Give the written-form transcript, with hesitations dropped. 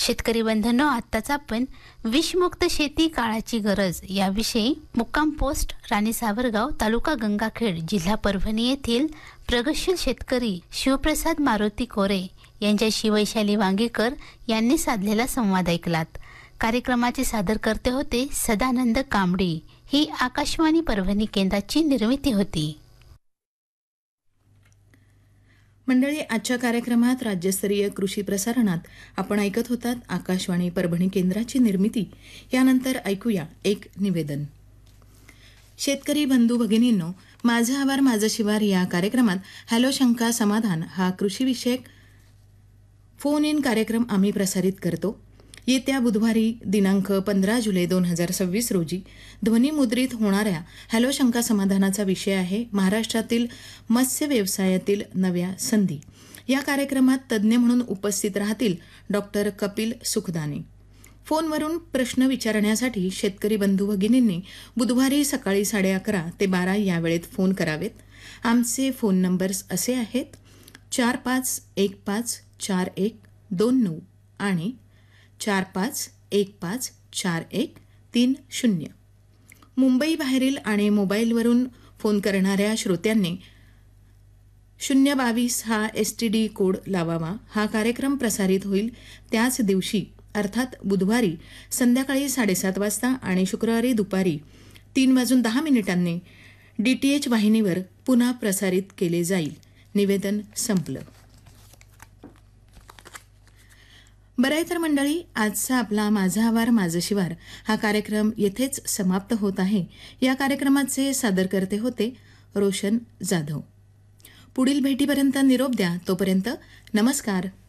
शेतकरी बंधनो, आत्ताच आपण विषमुक्त शेती काळाची गरज याविषयी मुक्काम पोस्ट राणी सावरगाव, तालुका गंगाखेड, जिल्हा परभणी येथील प्रगतशील शेतकरी शिवप्रसाद मारुती कोरे यांच्याशी वैशाली वांगीकर यांनी साधलेला संवाद ऐकलात. कार्यक्रमाचे सादरकर्ते होते सदानंद कांबडी. ही आकाशवाणी परभणी केंद्राची निर्मिती होती. मंडळी, आजच्या कार्यक्रमात राज्यस्तरीय कृषी प्रसारणात आपण ऐकत होतात आकाशवाणी परभणी केंद्राची निर्मिती. यानंतर ऐकूया एक निवेदन. शेतकरी बंधू भगिनींनो, माझं आवार माझं शिवार या कार्यक्रमात हॅलो शंका समाधान हा कृषीविषयक फोन इन कार्यक्रम आम्ही प्रसारित करतो. येत्या बुधवारी दिनांक 15 जुलै 2026 रोजी ध्वनिमुद्रित होणाऱ्या हॅलो शंका समाधानाचा विषय आहे महाराष्ट्रातील मत्स्य व्यवसायातील नव्या संधी. या कार्यक्रमात तज्ज्ञ म्हणून उपस्थित राहतील डॉक्टर कपिल सुखदाने. फोनवरून प्रश्न विचारण्यासाठी शेतकरी बंधू भगिनींनी बुधवारी सकाळी 11:30 ते 12 या वेळेत फोन करावेत. आमचे फोन नंबर्स असे आहेत: 45154129 आणि 45154130. मुंबई बाहेरील आणि मोबाईलवरून फोन करणाऱ्या श्रोत्यांनी 022 हा STD कोड लावावा. हा कार्यक्रम प्रसारित होईल त्याच दिवशी अर्थात बुधवारी संध्याकाळी 7:30 वाजता आणि शुक्रवारी दुपारी 3:10 DTH वाहिनीवर पुन्हा प्रसारित केले जाईल. निवेदन संपलं. बरं आहे तर मंडळी, आजचा आपला माझा आवार माझं शिवार हा कार्यक्रम येथेच समाप्त होत आहे. या कार्यक्रमाचे सादरकर्ते होते रोशन जाधव. पुढील भेटीपर्यंत निरोप द्या. तोपर्यंत नमस्कार.